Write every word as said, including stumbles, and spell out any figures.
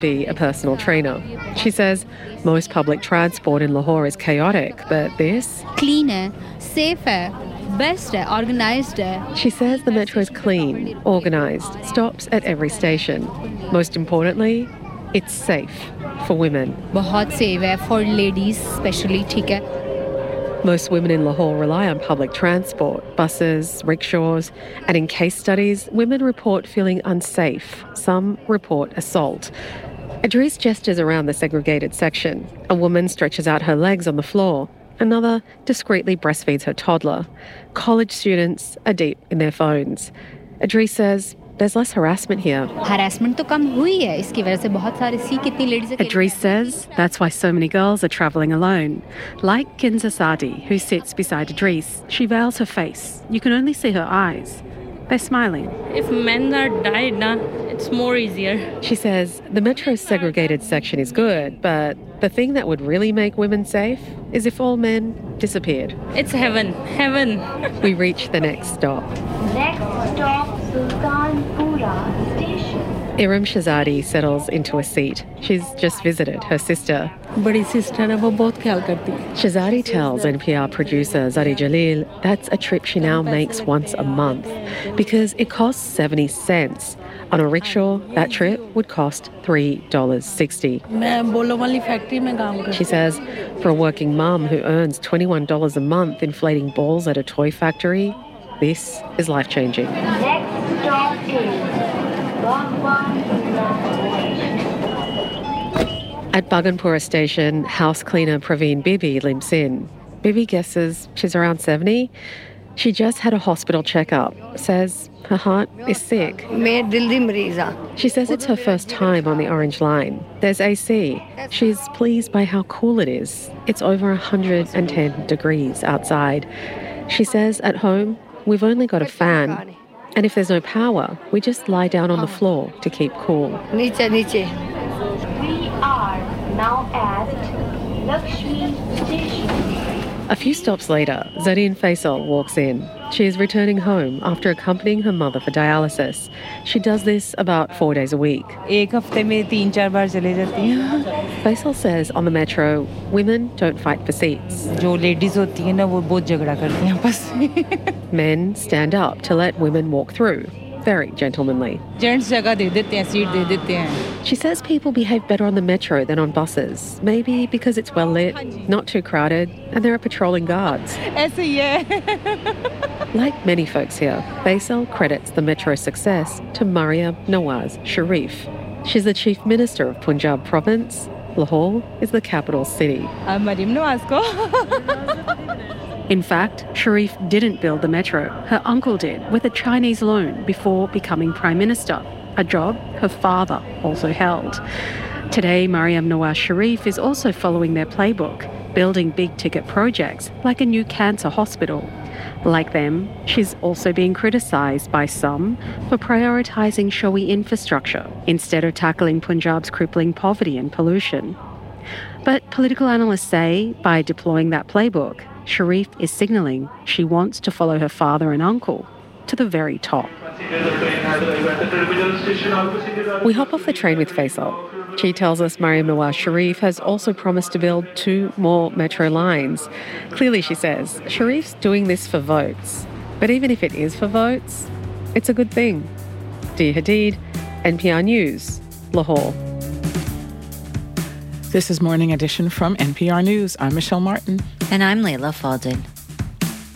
be a personal trainer. She says most public transport in Lahore is chaotic, but this... clean hai, safe hai, best hai, organised hai. She says the metro is clean, organised, stops at every station. Most importantly, it's safe for women. बहुत safe है for ladies especially, ठीक है. Most women in Lahore rely on public transport, buses, rickshaws, and in case studies, women report feeling unsafe. Some report assault. Idris gestures around the segregated section. A woman stretches out her legs on the floor. Another discreetly breastfeeds her toddler. College students are deep in their phones. Idris says there's less harassment here. Harassment तो कम हुई है इसकी वजह से बहुत सारे सी कितनी ladies. Idris says that's why so many girls are travelling alone. Like Kinza Sadi, who sits beside Idris. She veils her face. You can only see her eyes. They're smiling. If men are died, nah, it's more easier. She says the metro's segregated section is good, but the thing that would really make women safe is if all men disappeared. It's heaven, heaven. We reach the next stop. Next stop, Sultanpura Station. Iram Shahzadi settles into a seat. She's just visited her sister. बड़ी sister है वो बहुत ख्याल करती है. Shahzadi tells N P R producer Zari Jalil that's a trip she now makes once a month because it costs seventy cents. On a rickshaw, that trip would cost three dollars sixty. मैं बोलो वाली factory में काम करती हूँ. She says for a working mum who earns twenty-one dollars a month inflating balls at a toy factory, this is life-changing. Next stop is Bhagwan At Bhaganpura station, house cleaner Praveen Bibi limps in. Bibi guesses she's around seventy. She just had a hospital checkup. Says her heart is sick. She says it's her first time on the Orange Line. There's A C. She's pleased by how cool it is. It's over one hundred ten degrees outside. She says at home, we've only got a fan. And if there's no power, we just lie down on the floor to keep cool. We are now at Lakshmi Station. A few stops later, Zareen Faisal walks in. She is returning home after accompanying her mother for dialysis. She does this about four days a week. एक हफ्ते में तीन चार बार चले जाती हैं. Faisal says on the metro, women don't fight for seats. जो ladies होती हैं ना वो बहुत झगड़ा करती हैं आपस में. Men stand up to let women walk through. Very gentlemanly. Gents जगह दे देते हैं, सीट दे देते हैं. She says people behave better on the metro than on buses. Maybe because it's well lit, not too crowded, and there are patrolling guards. ऐसे ही है. Like many folks here, Faisal credits the metro's success to Mariam Nawaz Sharif. She's the Chief Minister of Punjab Province. Lahore is the capital city. I'm Mariam Nawaz ko. In fact, Sharif didn't build the metro. Her uncle did, with a Chinese loan before becoming Prime Minister, a job her father also held. Today, Mariam Nawaz Sharif is also following their playbook, building big-ticket projects like a new cancer hospital. Like them, she's also being criticised by some for prioritising showy infrastructure instead of tackling Punjab's crippling poverty and pollution. But political analysts say by deploying that playbook, Sharif is signalling she wants to follow her father and uncle to the very top. We hop off the train with Faisal. She tells us Mariam Nawaz Sharif has also promised to build two more metro lines. Clearly, she says, Sharif's doing this for votes. But even if it is for votes, it's a good thing. Dia Hadid, N P R News, Lahore. This is Morning Edition from N P R News. I'm Michelle Martin. And I'm Layla Faldin.